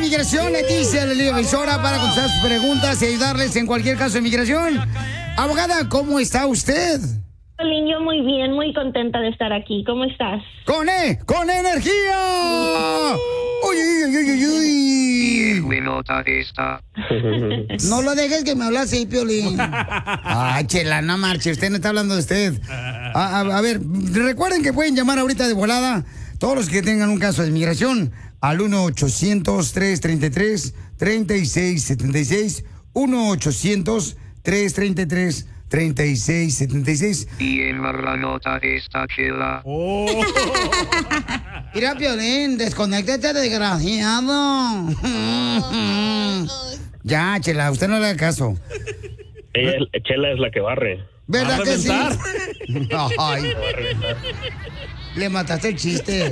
Inmigración, Leticia, la emisora, para contestar sus preguntas y ayudarles en cualquier caso de inmigración. Abogada, ¿cómo está usted? Yo muy bien, muy contenta de estar aquí. ¿Cómo estás? ¡Con energía! ¡Uy, uy, uy, uy, uy! No lo dejes que me hable así, Piolín. Ay, chela, no marche, usted no está hablando de usted. A ver, recuerden que pueden llamar ahorita de volada todos los que tengan un caso de inmigración al 1-800-333-3676. 1-800-333-3676. Y en la nota está Chela. Mira, Piolín, desconéctate, desgraciado. Ya, Chela, usted no le haga caso. Chela es la que barre. ¿Verdad que sí? Ay, le mataste el chiste.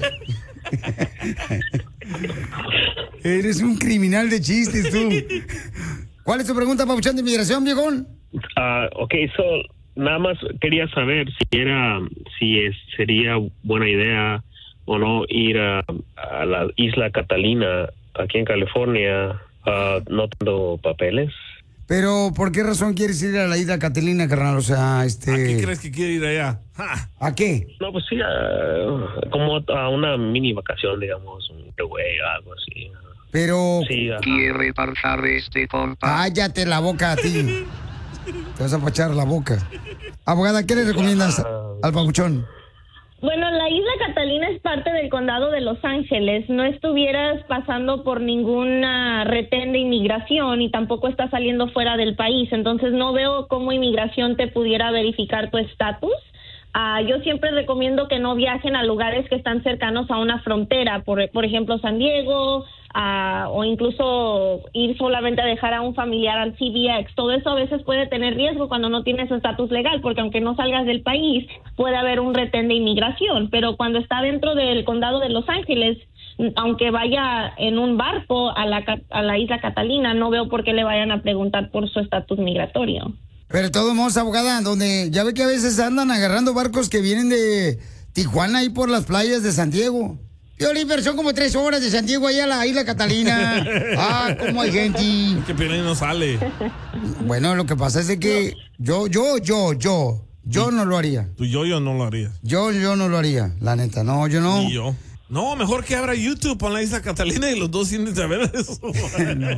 Eres un criminal de chistes, tú. ¿Cuál es tu pregunta, papuchón de inmigración, viejón? Ok, nada más quería saber si sería buena idea o no ir a la isla Catalina, aquí en California, no tengo papeles. Pero, ¿por qué razón quieres ir a la isla Catalina, carnal? O sea, ¿A qué crees que quiere ir allá? ¡Ja! ¿A qué? No, pues sí, como a una mini vacación, digamos, un getaway, algo así. Pero... Sí, Quiere parchar compa. Cállate la boca a ti. Te vas a pachar la boca. Abogada, ¿qué le recomiendas al papuchón? Bueno, la isla Catalina es parte del condado de Los Ángeles. No estuvieras pasando por ninguna retén de inmigración y tampoco estás saliendo fuera del país. Entonces no veo cómo inmigración te pudiera verificar tu estatus. Yo siempre recomiendo que no viajen a lugares que están cercanos a una frontera, por ejemplo San Diego, o incluso ir solamente a dejar a un familiar al CBX. Todo eso a veces puede tener riesgo cuando no tienes estatus legal, porque aunque no salgas del país, puede haber un retén de inmigración. Pero cuando está dentro del condado de Los Ángeles, aunque vaya en un barco a la isla Catalina, no veo por qué le vayan a preguntar por su estatus migratorio. Pero de todos modos, abogada, donde ya ve que a veces andan agarrando barcos que vienen de Tijuana ahí por las playas de San Diego. Oliver, son como 3 horas de San Diego allá a la isla Catalina. Cómo hay gente. Que Piolín no sale. Bueno, lo que pasa es de que yo no lo haría. Tú yo no lo harías. Yo no lo haría, la neta. No, yo no. Ni yo. No, mejor que abra YouTube con la isla Catalina y los dos sienten a ver eso. No.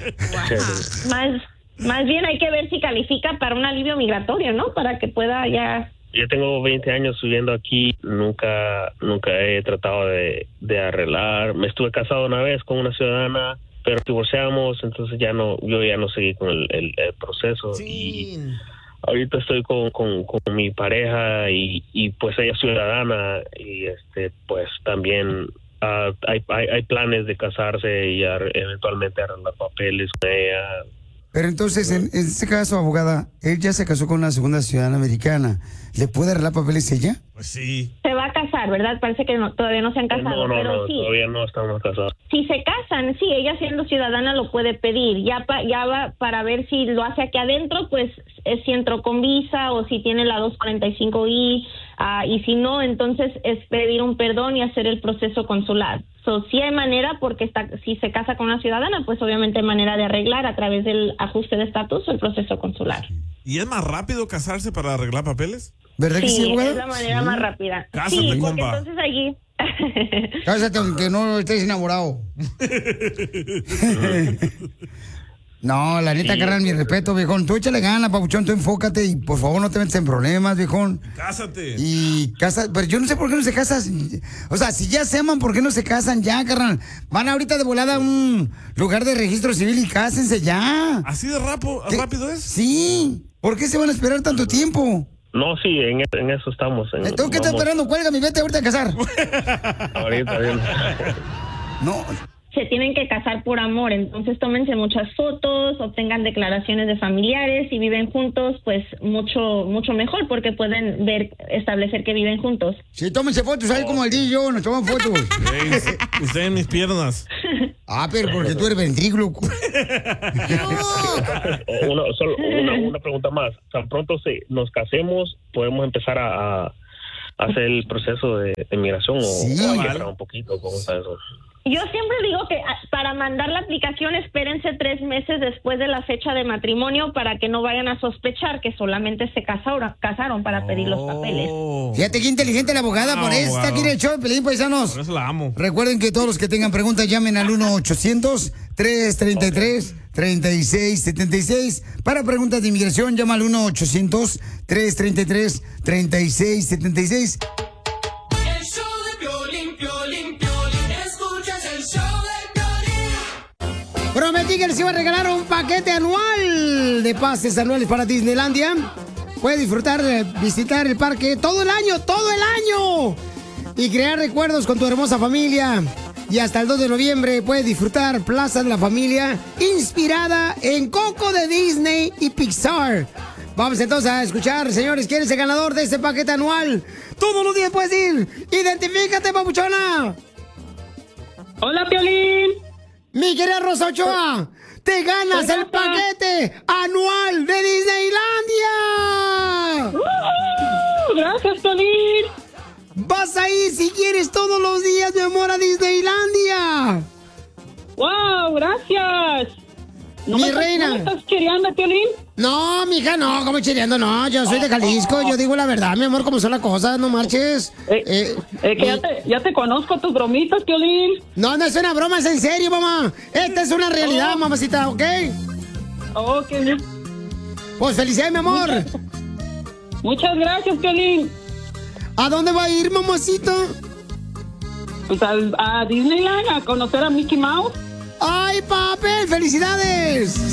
Más bien hay que ver si califica para un alivio migratorio, ¿no? Para que pueda ya... Yo tengo 20 años viviendo aquí, nunca he tratado de arreglar. Me estuve casado una vez con una ciudadana, pero divorciamos, entonces yo ya no seguí con el proceso. Sí. Y ahorita estoy con mi pareja y pues ella es ciudadana y pues también hay planes de casarse y eventualmente arreglar papeles con ella. Pero entonces, en este caso, abogada, él ya se casó con una segunda ciudadana americana. ¿Le puede arreglar papeles ella? Pues sí. Se va a casar, ¿verdad? Parece que todavía no se han casado. No, sí. Todavía no estamos casados. Si se casan, sí, ella siendo ciudadana lo puede pedir. Ya va para ver si lo hace aquí adentro, pues si entró con visa o si tiene la 245I. Y si no, entonces es pedir un perdón y hacer el proceso consular. Sí hay manera, porque si se casa con una ciudadana, pues obviamente hay manera de arreglar a través del ajuste de estatus o el proceso consular. ¿Y es más rápido casarse para arreglar papeles? ¿Verdad que sí, abogada? Es la manera más rápida. Cásate, sí, porque compa. entonces allí... Cásate aunque no estés enamorado. No, la neta, carnal, mi respeto, viejón. Tú échale ganas, papuchón, tú enfócate y por favor no te metas en problemas, viejón. Cásate. Pero yo no sé por qué no se casan. O sea, si ya se aman, ¿por qué no se casan ya, carnal? Van ahorita de volada a un lugar de registro civil y cásense ya. ¿Así de rápido es? Sí. ¿Por qué se van a esperar tanto tiempo? No, sí, en eso estamos. ¿Tú qué estás esperando? Cuélgame, vete ahorita a casar. Ahorita bien. No. Se tienen que casar por amor, entonces tómense muchas fotos, obtengan declaraciones de familiares, si viven juntos, pues mucho mejor, porque pueden establecer que viven juntos. Sí, tómense fotos, ahí como el día y yo, nos toman fotos. Usted en mis piernas. Pero porque tú eres ventrículo. Una pregunta más. Tan pronto nos casemos, podemos empezar a hacer el proceso de migración, sí, o hay que esperar un poquito. ¿Cómo está eso? Yo siempre digo que para mandar la aplicación espérense 3 meses después de la fecha de matrimonio para que no vayan a sospechar que solamente se casaron para pedir los papeles. Fíjate qué inteligente la abogada, por eso está aquí en el show de Pelín, paisanos. Por eso la amo. Recuerden que todos los que tengan preguntas llamen al 1-800-333-3676. Para preguntas de inmigración llama al 1-800-333-3676. Prometí que les iba a regalar un paquete anual de pases anuales para Disneylandia. Puedes disfrutar de visitar el parque todo el año, y crear recuerdos con tu hermosa familia. Y hasta el 2 de noviembre puedes disfrutar Plaza de la Familia, inspirada en Coco de Disney y Pixar. Vamos entonces a escuchar, señores, ¿quién es el ganador de este paquete anual? Todos los días puedes ir. ¡Identifícate, papuchona! ¡Hola, Piolín! Mi querida Rosa Ochoa, te ganas el paquete anual de Disneylandia. ¡Gracias, Piolín! Vas a ir si quieres todos los días, mi amor, a Disneylandia. ¡Wow! ¡Gracias! Mi reina. ¿No me estás chireando, Piolín? No, mija, no, como chireando, no. Yo soy de Jalisco, yo digo la verdad, mi amor, como son las cosas, no marches. Ya te conozco tus bromitas, Piolín. No, no es una broma, es en serio, mamá. Esta es una realidad, mamacita, ¿ok? Ok. Pues felicidades, mi amor. Muchas gracias, Piolín. ¿A dónde va a ir, mamacita? Pues a Disneyland, a conocer a Mickey Mouse. ¡Ay, papel! ¡Felicidades!